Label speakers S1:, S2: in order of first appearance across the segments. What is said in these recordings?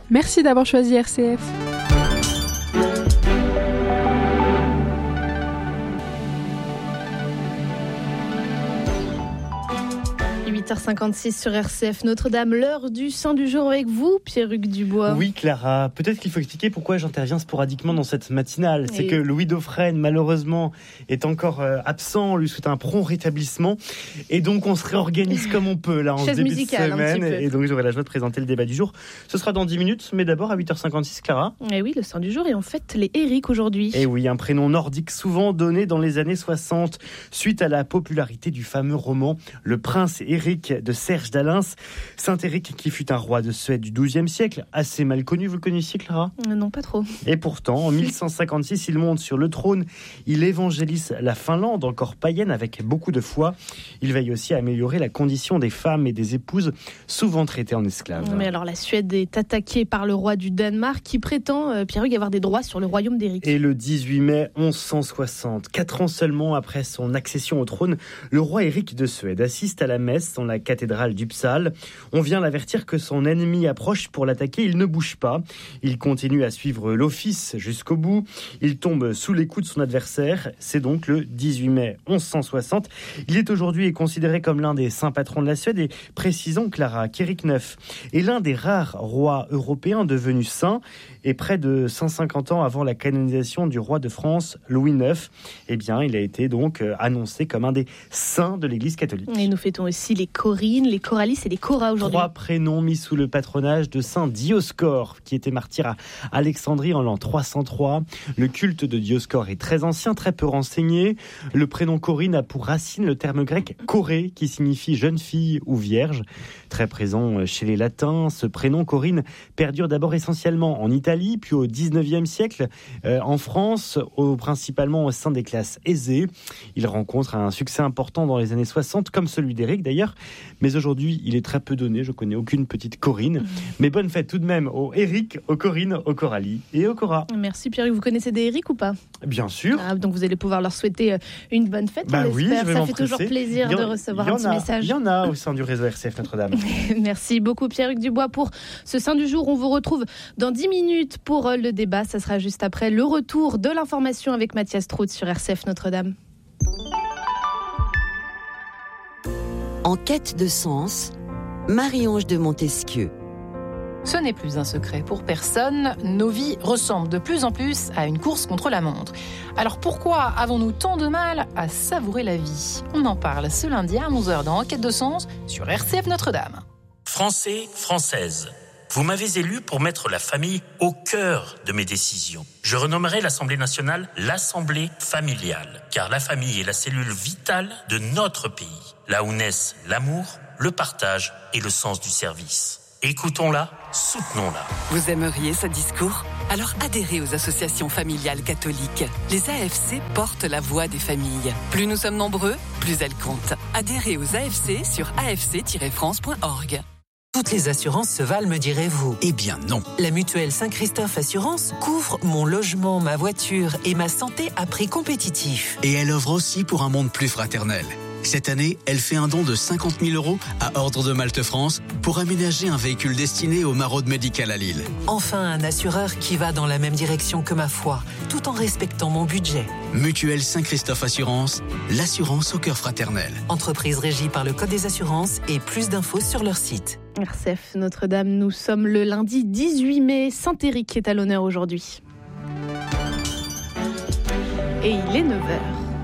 S1: Merci d'avoir choisi RCF.
S2: – 8h56 sur RCF Notre-Dame, l'heure du Saint du jour avec vous, Pierre-Hugues Dubois.
S3: Oui, Clara, peut-être qu'il faut expliquer pourquoi j'interviens sporadiquement dans cette matinale. C'est que Louis Dauphren, malheureusement, est encore absent. On lui souhaite un prompt rétablissement. Et donc, on se réorganise comme on peut, là, en ce début de semaine. Et donc, j'aurai la joie de présenter le débat du jour. Ce sera dans 10 minutes, mais d'abord à 8h56, Clara.
S2: Et oui, le Saint du jour, et en fait, les Éric aujourd'hui.
S3: Et oui, un prénom nordique souvent donné dans les années 60, suite à la popularité du fameux roman Le Prince Éric de Serge Dalins. Saint Éric qui fut un roi de Suède du XIIe siècle, assez mal connu, vous le connaissiez, Clara ?
S2: Non, pas trop.
S3: Et pourtant, en 1156, il monte sur le trône, il évangélise la Finlande, encore païenne, avec beaucoup de foi. Il veille aussi à améliorer la condition des femmes et des épouses, souvent traitées en esclaves.
S2: Mais alors, la Suède est attaquée par le roi du Danemark, qui prétend, Pierre-Hugues, avoir des droits sur le royaume d'Éric.
S3: Et le 18 mai 1160, 4 ans seulement après son accession au trône, le roi Éric de Suède assiste à la messe dans la cathédrale d'Uppsala. On vient l'avertir que son ennemi approche pour l'attaquer. Il ne bouge pas. Il continue à suivre l'office jusqu'au bout. Il tombe sous les coups de son adversaire. C'est donc le 18 mai 1160. Il est aujourd'hui considéré comme l'un des saints patrons de la Suède. Et précisons, Clara, qu'Éric IX est l'un des rares rois européens devenus saints. Et près de 150 ans avant la canonisation du roi de France, Louis IX, eh bien, il a été donc annoncé comme un des saints de l'Église catholique.
S2: Et nous fêtons aussi les Corines, les Coralis et les Cora aujourd'hui.
S3: 3 prénoms mis sous le patronage de saint Dioscore, qui était martyr à Alexandrie en l'an 303. Le culte de Dioscore est très ancien, très peu renseigné. Le prénom Corine a pour racine le terme grec Corée, qui signifie jeune fille ou vierge. Très présent chez les Latins, ce prénom Corine perdure d'abord essentiellement en Italie, puis au 19e siècle en France, principalement au sein des classes aisées. Il rencontre un succès important dans les années 60, comme celui d'Éric d'ailleurs. Mais aujourd'hui, il est très peu donné. Je connais aucune petite Corine. Mais bonne fête tout de même aux Éric, aux Corines, aux Coralie et aux Cora.
S2: Merci Pierre. Vous connaissez des Éric ou pas ?
S3: Bien sûr.
S2: Donc vous allez pouvoir leur souhaiter une bonne fête.
S3: Oui, je vais
S2: ça fait toujours plaisir de recevoir un petit message.
S3: Il y en a au sein du réseau RCF Notre-Dame.
S2: Merci beaucoup Pierre-Hugues Dubois pour ce Saint du jour. On vous retrouve dans 10 minutes pour le débat. Ça sera juste après le retour de l'information avec Mathias Trout sur RCF Notre-Dame.
S4: En quête de sens, Marie-Ange de Montesquieu.
S5: Ce n'est plus un secret pour personne, nos vies ressemblent de plus en plus à une course contre la montre. Alors pourquoi avons-nous tant de mal à savourer la vie ? On en parle ce lundi à 11h dans En quête de sens sur RCF Notre-Dame.
S6: Français, Françaises, vous m'avez élu pour mettre la famille au cœur de mes décisions. Je renommerai l'Assemblée nationale l'Assemblée familiale, car la famille est la cellule vitale de notre pays, là où naissent l'amour, le partage et le sens du service. Écoutons-la, soutenons-la.
S7: Vous aimeriez ce discours ? Alors adhérez aux associations familiales catholiques. Les AFC portent la voix des familles. Plus nous sommes nombreux, plus elles comptent. Adhérez aux AFC sur afc-france.org.
S8: Toutes les assurances se valent, me direz-vous.
S9: Eh bien non.
S8: La mutuelle Saint-Christophe Assurance couvre mon logement, ma voiture et ma santé à prix compétitif.
S9: Et elle offre aussi pour un monde plus fraternel. Cette année, elle fait un don de 50 000 € à Ordre de Malte France pour aménager un véhicule destiné aux maraudes médicales à Lille.
S8: Enfin, un assureur qui va dans la même direction que ma foi, tout en respectant mon budget.
S9: Mutuelle Saint-Christophe Assurance, l'assurance au cœur fraternel.
S8: Entreprise régie par le Code des assurances et plus d'infos sur leur site.
S2: RCF Notre-Dame, nous sommes le lundi 18 mai. Saint-Éric est à l'honneur aujourd'hui. Et il est 9h.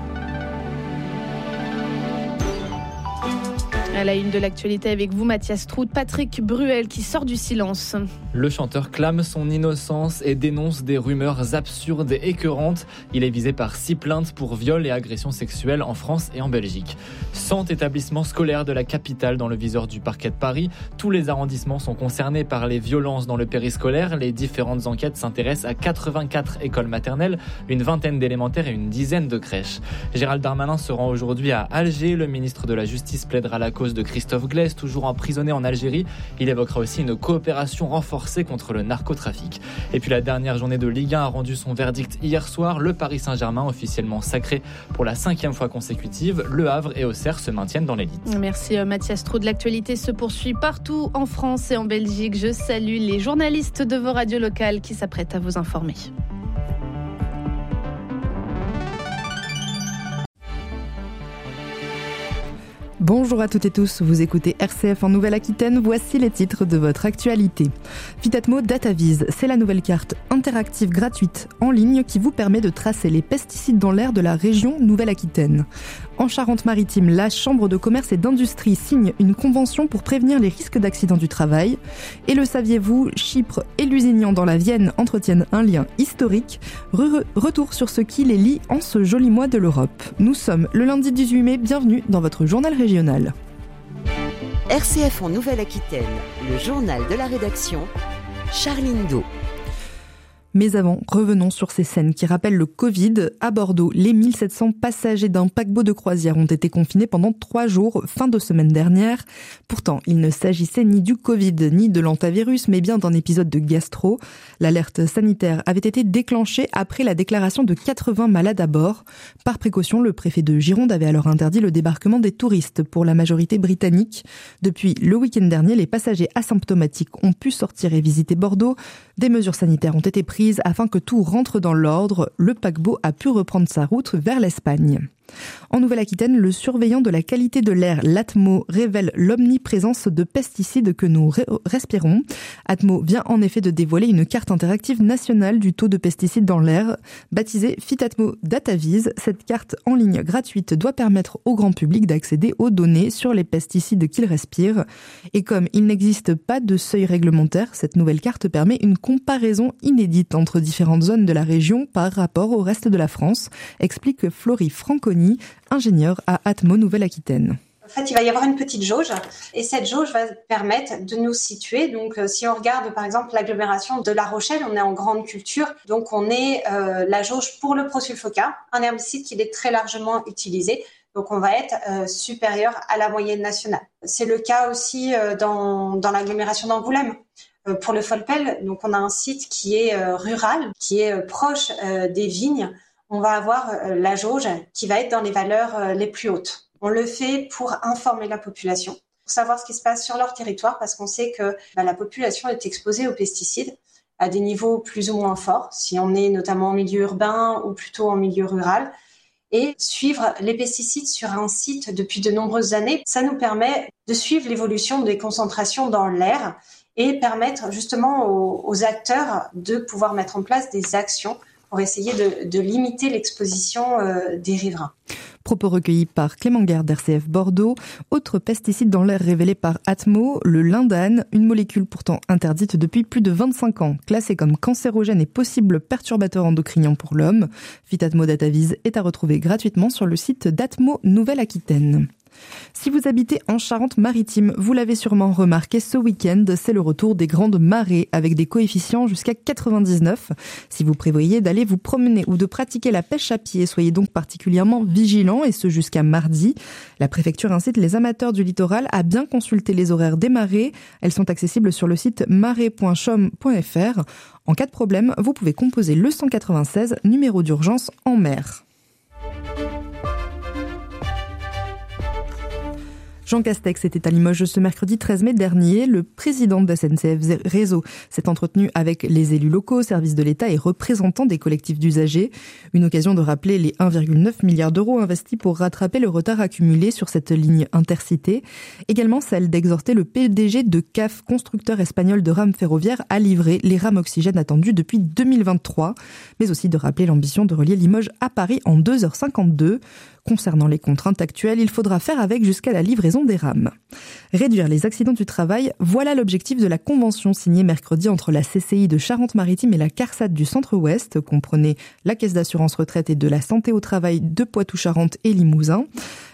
S2: À la une de l'actualité avec vous, Mathias Trout, Patrick Bruel qui sort du silence.
S10: Le chanteur clame son innocence et dénonce des rumeurs absurdes et écœurantes. Il est visé par 6 plaintes pour viol et agressions sexuelles en France et en Belgique. 100 établissements scolaires de la capitale dans le viseur du parquet de Paris. Tous les arrondissements sont concernés par les violences dans le périscolaire. Les différentes enquêtes s'intéressent à 84 écoles maternelles, une vingtaine d'élémentaires et une dizaine de crèches. Gérald Darmanin se rend aujourd'hui à Alger. Le ministre de la Justice plaidera la cause cause de Christophe Glaise, toujours emprisonné en Algérie. Il évoquera aussi une coopération renforcée contre le narcotrafic. Et puis la dernière journée de Ligue 1 a rendu son verdict hier soir. Le Paris Saint-Germain, officiellement sacré pour la 5e fois consécutive. Le Havre et Auxerre se maintiennent dans l'élite.
S2: Merci Mathias Traud. L'actualité se poursuit partout en France et en Belgique. Je salue les journalistes de vos radios locales qui s'apprêtent à vous informer.
S1: Bonjour à toutes et tous, vous écoutez RCF en Nouvelle-Aquitaine, voici les titres de votre actualité. Vitatmo DataVise, c'est la nouvelle carte interactive gratuite en ligne qui vous permet de tracer les pesticides dans l'air de la région Nouvelle-Aquitaine. En Charente-Maritime, la Chambre de commerce et d'industrie signe une convention pour prévenir les risques d'accidents du travail. Et le saviez-vous, Chypre et Lusignan dans la Vienne entretiennent un lien historique. Retour sur ce qui les lie en ce joli mois de l'Europe. Nous sommes le lundi 18 mai, bienvenue dans votre journal régional.
S4: RCF en Nouvelle-Aquitaine, le journal de la rédaction, Charline Do.
S1: Mais avant, revenons sur ces scènes qui rappellent le Covid. À Bordeaux, les 1700 passagers d'un paquebot de croisière ont été confinés pendant 3 jours, fin de semaine dernière. Pourtant, il ne s'agissait ni du Covid, ni de l'antavirus, mais bien d'un épisode de gastro. L'alerte sanitaire avait été déclenchée après la déclaration de 80 malades à bord. Par précaution, le préfet de Gironde avait alors interdit le débarquement des touristes pour la majorité britannique. Depuis le week-end dernier, les passagers asymptomatiques ont pu sortir et visiter Bordeaux. Des mesures sanitaires ont été prises afin que tout rentre dans l'ordre. Le paquebot a pu reprendre sa route vers l'Espagne. En Nouvelle-Aquitaine, le surveillant de la qualité de l'air, l'Atmo, révèle l'omniprésence de pesticides que nous respirons. Atmo vient en effet de dévoiler une carte interactive nationale du taux de pesticides dans l'air, baptisée Vitatmo DataVise. Cette carte en ligne gratuite doit permettre au grand public d'accéder aux données sur les pesticides qu'il respire. Et comme il n'existe pas de seuil réglementaire, cette nouvelle carte permet une comparaison inédite entre différentes zones de la région par rapport au reste de la France, explique Florie Franconi, ingénieur à Atmo Nouvelle-Aquitaine.
S11: En fait, il va y avoir une petite jauge et cette jauge va permettre de nous situer. Donc, si on regarde par exemple l'agglomération de La Rochelle, on est en grande culture. Donc, on est la jauge pour le prosulfoca, un herbicide qui est très largement utilisé. Donc, on va être supérieur à la moyenne nationale. C'est le cas aussi dans l'agglomération d'Angoulême. Pour le Folpel, donc on a un site qui est rural, qui est proche des vignes. On va avoir la jauge qui va être dans les valeurs les plus hautes. On le fait pour informer la population, pour savoir ce qui se passe sur leur territoire, parce qu'on sait que la population est exposée aux pesticides à des niveaux plus ou moins forts, si on est notamment en milieu urbain ou plutôt en milieu rural. Et suivre les pesticides sur un site depuis de nombreuses années, ça nous permet de suivre l'évolution des concentrations dans l'air et permettre justement aux acteurs de pouvoir mettre en place des actions pour essayer de limiter l'exposition des riverains.
S1: Propos recueillis par Clément Guerre d'RCF Bordeaux. Autre pesticide dans l'air révélé par Atmo, le lindane, une molécule pourtant interdite depuis plus de 25 ans, classée comme cancérogène et possible perturbateur endocrinien pour l'homme. Vitatmo DataVise est à retrouver gratuitement sur le site d'Atmo Nouvelle-Aquitaine. Si vous habitez en Charente-Maritime, vous l'avez sûrement remarqué, ce week-end, c'est le retour des grandes marées avec des coefficients jusqu'à 99. Si vous prévoyez d'aller vous promener ou de pratiquer la pêche à pied, soyez donc particulièrement vigilants et ce jusqu'à mardi. La préfecture incite les amateurs du littoral à bien consulter les horaires des marées. Elles sont accessibles sur le site marée.chom.fr. En cas de problème, vous pouvez composer le 196, numéro d'urgence en mer. Jean Castex était à Limoges ce mercredi 13 mai dernier. Le président de SNCF Réseau s'est entretenu avec les élus locaux, services de l'État et représentants des collectifs d'usagers. Une occasion de rappeler les 1,9 milliard d'euros investis pour rattraper le retard accumulé sur cette ligne intercité. Également celle d'exhorter le PDG de CAF, constructeur espagnol de rames ferroviaires, à livrer les rames oxygène attendues depuis 2023. Mais aussi de rappeler l'ambition de relier Limoges à Paris en 2h52. Concernant les contraintes actuelles, il faudra faire avec jusqu'à la livraison des rames. Réduire les accidents du travail, voilà l'objectif de la convention signée mercredi entre la CCI de Charente-Maritime et la CARSAT du Centre-Ouest, comprenait la Caisse d'assurance retraite et de la santé au travail de Poitou-Charentes et Limousin.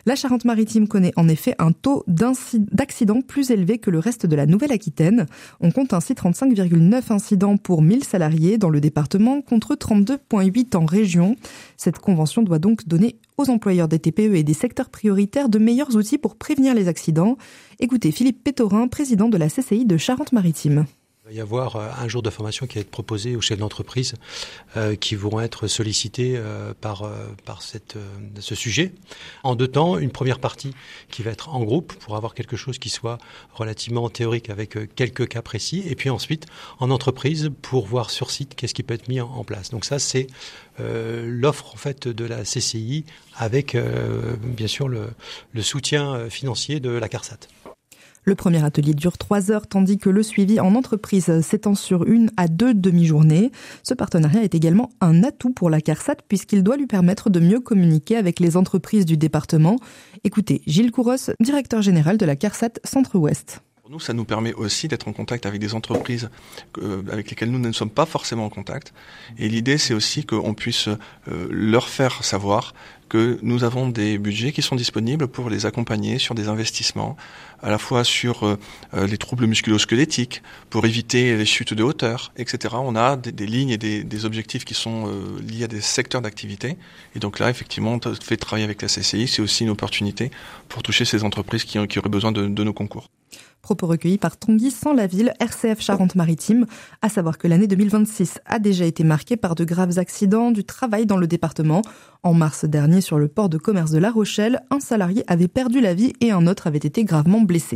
S1: La Charente-Maritime connaît en effet un taux d'accidents plus élevé que le reste de la Nouvelle-Aquitaine. On compte ainsi 35,9 incidents pour 1000 salariés dans le département contre 32,8 en région. Cette convention doit donc donner aux employeurs des TPE et des secteurs prioritaires de meilleurs outils pour prévenir les accidents. Écoutez Philippe Pétorin, président de la CCI de Charente-Maritime.
S12: Il va y avoir un jour de formation qui va être proposé aux chefs d'entreprise qui vont être sollicités par ce sujet. En 2 temps, une première partie qui va être en groupe pour avoir quelque chose qui soit relativement théorique avec quelques cas précis. Et puis ensuite, en entreprise pour voir sur site qu'est-ce qui peut être mis en place. Donc ça, c'est l'offre en fait de la CCI avec bien sûr le soutien financier de la CARSAT.
S1: Le premier atelier dure 3 heures, tandis que le suivi en entreprise s'étend sur 1 à 2 demi-journées. Ce partenariat est également un atout pour la CARSAT puisqu'il doit lui permettre de mieux communiquer avec les entreprises du département. Écoutez, Gilles Couros, directeur général de la CARSAT Centre-Ouest.
S13: Pour nous, ça nous permet aussi d'être en contact avec des entreprises avec lesquelles nous ne sommes pas forcément en contact. Et l'idée, c'est aussi qu'on puisse leur faire savoir que nous avons des budgets qui sont disponibles pour les accompagner sur des investissements, à la fois sur les troubles musculo-squelettiques, pour éviter les chutes de hauteur, etc. On a des lignes et des objectifs qui sont liés à des secteurs d'activité. Et donc là, effectivement, on fait travailler avec la CCI, c'est aussi une opportunité pour toucher ces entreprises qui auraient besoin de nos concours.
S1: Propos recueillis par Tanguy Sans-Laville, RCF Charente-Maritime. À savoir que l'année 2026 a déjà été marquée par de graves accidents du travail dans le département. En mars dernier, sur le port de commerce de La Rochelle, un salarié avait perdu la vie et un autre avait été gravement blessé.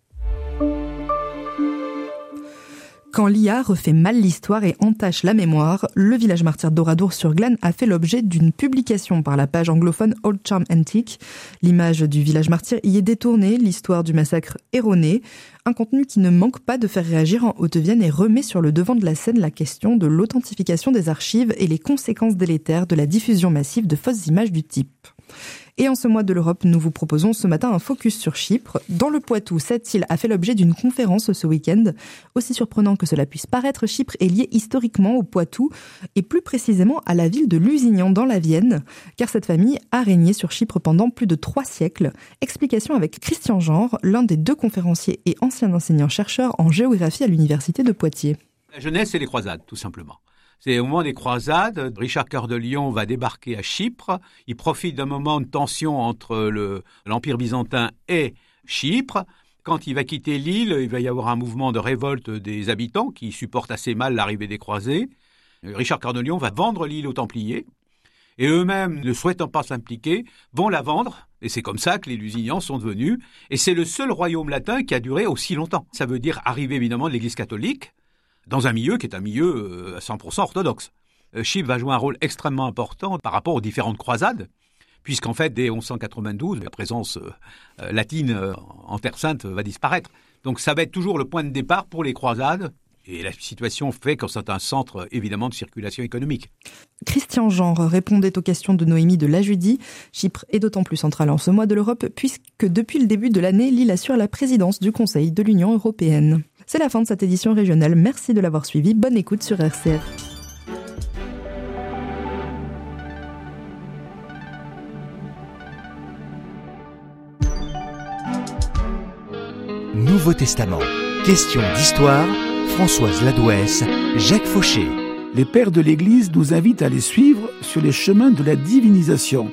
S1: Quand l'IA refait mal l'histoire et entache la mémoire, le village martyr d'Oradour-sur-Glane a fait l'objet d'une publication par la page anglophone Old Charm Antique. L'image du village martyr y est détournée, l'histoire du massacre erronée. Un contenu qui ne manque pas de faire réagir en Haute-Vienne et remet sur le devant de la scène la question de l'authentification des archives et les conséquences délétères de la diffusion massive de fausses images du type. Et en ce mois de l'Europe, nous vous proposons ce matin un focus sur Chypre. Dans le Poitou, cette île a fait l'objet d'une conférence ce week-end. Aussi surprenant que cela puisse paraître, Chypre est liée historiquement au Poitou et plus précisément à la ville de Lusignan dans la Vienne, car cette famille a régné sur Chypre pendant plus de 3 siècles. Explication avec Christian Genre, l'un des 2 conférenciers et ancien enseignant-chercheur en géographie à l'université de Poitiers.
S14: La jeunesse, c'est les croisades, tout simplement. C'est au moment des croisades, Richard Cœur de Lion va débarquer à Chypre. Il profite d'un moment de tension entre l'Empire byzantin et Chypre. Quand il va quitter l'île, il va y avoir un mouvement de révolte des habitants qui supportent assez mal l'arrivée des croisés. Richard Cœur de Lion va vendre l'île aux Templiers. Et eux-mêmes, ne souhaitant pas s'impliquer, vont la vendre. Et c'est comme ça que les Lusignans sont devenus. Et c'est le seul royaume latin qui a duré aussi longtemps. Ça veut dire arrivée évidemment de l'Église catholique, dans un milieu qui est un milieu à 100% orthodoxe. Chypre va jouer un rôle extrêmement important par rapport aux différentes croisades, puisqu'en fait, dès 1192, la présence latine en Terre Sainte va disparaître. Donc ça va être toujours le point de départ pour les croisades, et la situation fait que c'est un centre, évidemment, de circulation économique.
S1: Christian Genre répondait aux questions de Noémie de Lajudi. Chypre est d'autant plus centrale en ce mois de l'Europe, puisque depuis le début de l'année, l'île assure la présidence du Conseil de l'Union européenne. C'est la fin de cette édition régionale. Merci de l'avoir suivi. Bonne écoute sur RCF.
S15: Nouveau Testament. Question d'histoire. Françoise Ladouès, Jacques Fauché.
S16: Les pères de l'Église nous invitent à les suivre sur les chemins de la divinisation.